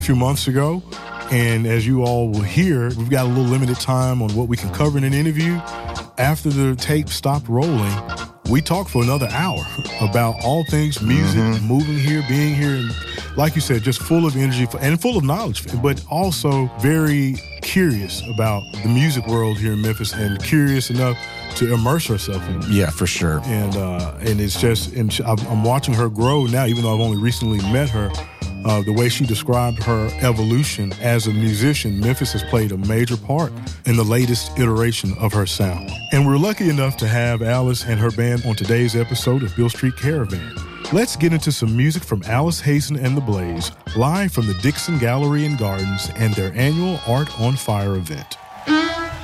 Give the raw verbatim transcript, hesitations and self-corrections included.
a few months ago. And as you all will hear, we've got a little limited time on what we can cover in an interview. After the tape stopped rolling, we talked for another hour about all things music, mm-hmm. moving here, being here, and like you said, just full of energy and full of knowledge, but also very curious about the music world here in Memphis and curious enough to immerse herself in it. Yeah, for sure. And uh, and it's just, and I'm watching her grow now, even though I've only recently met her. Uh, the way she described her evolution as a musician, Memphis has played a major part in the latest iteration of her sound. And we're lucky enough to have Alice and her band on today's episode of Beale Street Caravan. Let's get into some music from Alice Hazen and the Blaze, live from the Dixon Gallery and Gardens and their annual Art on Fire event.